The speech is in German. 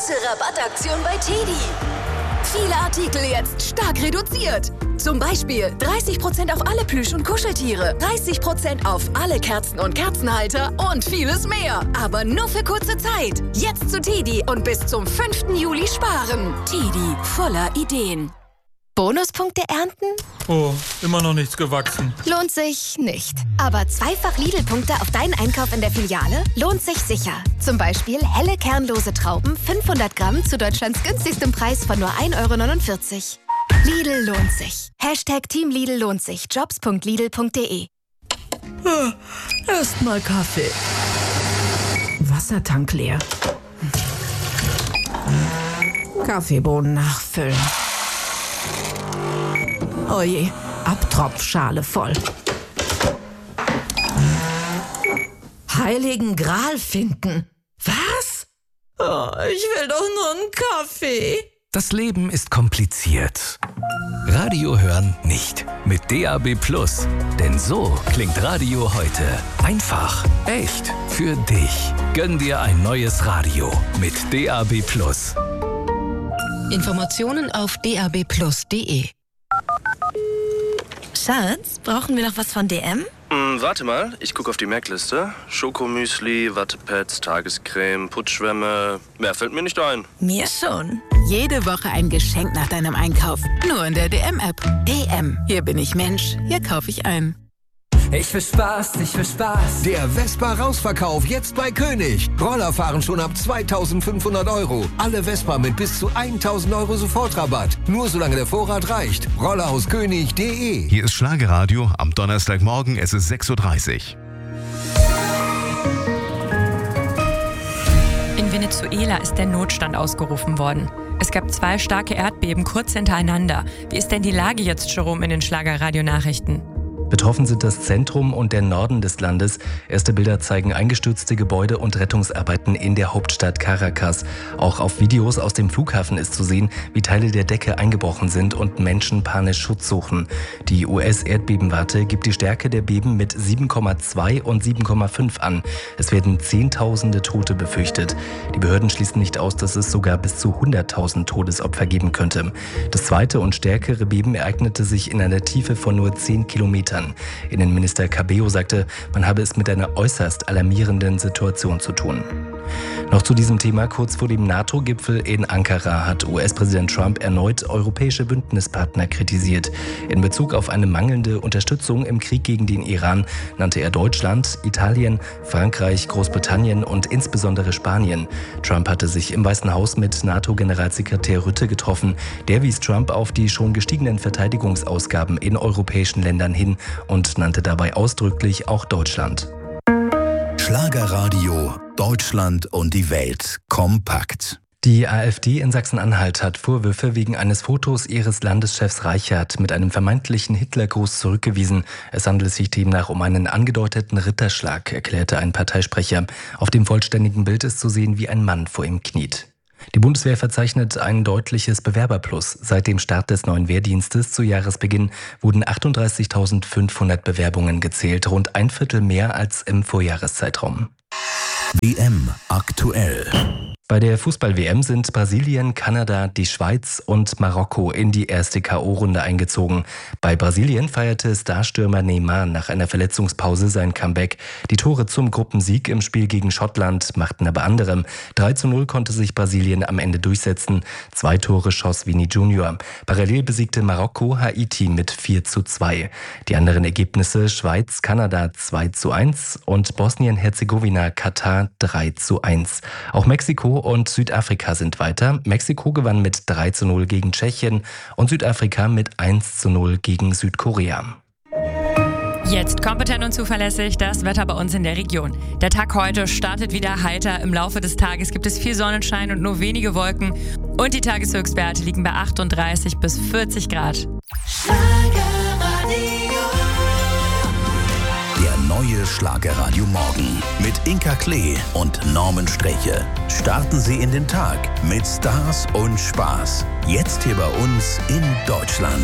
große Rabattaktion bei TEDi. Viele Artikel jetzt stark reduziert. Zum Beispiel 30% auf alle Plüsch- und Kuscheltiere, 30% auf alle Kerzen und Kerzenhalter und vieles mehr. Aber nur für kurze Zeit. Jetzt zu TEDi und bis zum 5. Juli sparen. TEDi, voller Ideen. Bonuspunkte ernten? Oh, immer noch nichts gewachsen. Lohnt sich nicht. Aber zweifach Lidl-Punkte auf deinen Einkauf in der Filiale lohnt sich sicher. Zum Beispiel helle kernlose Trauben 500 Gramm zu Deutschlands günstigstem Preis von nur 1,49 €. Lidl lohnt sich. Team Lidl lohnt sich. Jobs.lidl.de. Erstmal Kaffee. Wassertank leer. Kaffeebohnen nachfüllen. Oje, Abtropfschale voll. Heiligen Gral finden. Was? Oh, ich will doch nur einen Kaffee. Das Leben ist kompliziert. Radio hören nicht. Mit DAB+. Denn so klingt Radio heute. Einfach, echt, für dich. Gönn dir ein neues Radio mit DAB+. Informationen auf dabplus.de. Schatz, brauchen wir noch was von DM? Warte mal, ich gucke auf die Merkliste. Schokomüsli, Wattepads, Tagescreme, Putzschwämme. Mehr fällt mir nicht ein. Mir schon. Jede Woche ein Geschenk nach deinem Einkauf. Nur in der DM-App. DM. Hier bin ich Mensch. Hier kaufe ich ein. Ich will Spaß, ich will Spaß. Der Vespa-Rausverkauf jetzt bei König. Roller fahren schon ab 2.500 €. Alle Vespa mit bis zu 1.000 € Sofortrabatt. Nur solange der Vorrat reicht. Rollerhauskönig.de. Hier ist Schlagerradio am Donnerstagmorgen. Es ist 6:30 Uhr. In Venezuela ist der Notstand ausgerufen worden. Es gab 2 starke Erdbeben kurz hintereinander. Wie ist denn die Lage jetzt, Jerome, in den Schlagerradio-Nachrichten? Betroffen sind das Zentrum und der Norden des Landes. Erste Bilder zeigen eingestürzte Gebäude und Rettungsarbeiten in der Hauptstadt Caracas. Auch auf Videos aus dem Flughafen ist zu sehen, wie Teile der Decke eingebrochen sind und Menschen panisch Schutz suchen. Die US-Erdbebenwarte gibt die Stärke der Beben mit 7,2 und 7,5 an. Es werden Zehntausende Tote befürchtet. Die Behörden schließen nicht aus, dass es sogar bis zu 100.000 Todesopfer geben könnte. Das zweite und stärkere Beben ereignete sich in einer Tiefe von nur 10 Kilometern. Innenminister Cabello sagte, man habe es mit einer äußerst alarmierenden Situation zu tun. Noch zu diesem Thema: Kurz vor dem NATO-Gipfel in Ankara hat US-Präsident Trump erneut europäische Bündnispartner kritisiert. In Bezug auf eine mangelnde Unterstützung im Krieg gegen den Iran nannte er Deutschland, Italien, Frankreich, Großbritannien und insbesondere Spanien. Trump hatte sich im Weißen Haus mit NATO-Generalsekretär Rutte getroffen. Der wies Trump auf die schon gestiegenen Verteidigungsausgaben in europäischen Ländern hin und nannte dabei ausdrücklich auch Deutschland. Schlagerradio, Deutschland und die Welt kompakt. Die AfD in Sachsen-Anhalt hat Vorwürfe wegen eines Fotos ihres Landeschefs Reichert mit einem vermeintlichen Hitlergruß zurückgewiesen. Es handelt sich demnach um einen angedeuteten Ritterschlag, erklärte ein Parteisprecher. Auf dem vollständigen Bild ist zu sehen, wie ein Mann vor ihm kniet. Die Bundeswehr verzeichnet ein deutliches Bewerberplus. Seit dem Start des neuen Wehrdienstes zu Jahresbeginn wurden 38.500 Bewerbungen gezählt, rund ein Viertel mehr als im Vorjahreszeitraum. WM aktuell. Bei der Fußball-WM sind Brasilien, Kanada, die Schweiz und Marokko in die erste K.O.-Runde eingezogen. Bei Brasilien feierte Starstürmer Neymar nach einer Verletzungspause sein Comeback. Die Tore zum Gruppensieg im Spiel gegen Schottland machten aber anderem. 3:0 konnte sich Brasilien am Ende durchsetzen. 2 Tore schoss Vini Junior. Parallel besiegte Marokko Haiti mit 4:2. Die anderen Ergebnisse: Schweiz, Kanada 2:1 und Bosnien-Herzegowina, Katar 3:1. Auch Mexiko und Südafrika sind weiter. Mexiko gewann mit 3:0 gegen Tschechien und Südafrika mit 1:0 gegen Südkorea. Jetzt kompetent und zuverlässig das Wetter bei uns in der Region. Der Tag heute startet wieder heiter. Im Laufe des Tages gibt es viel Sonnenschein und nur wenige Wolken. Und die Tageshöchstwerte liegen bei 38 bis 40 Grad. Der neue Schlagerradio Morgen mit Inka Klee und Norman Streche. Starten Sie in den Tag mit Stars und Spaß. Jetzt hier bei uns in Deutschland.